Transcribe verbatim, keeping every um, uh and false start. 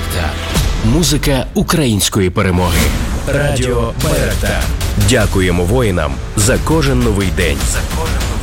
Байрактар. Музика української перемоги. Радіо Байрактар. Дякуємо воїнам за кожен новий день. За кожен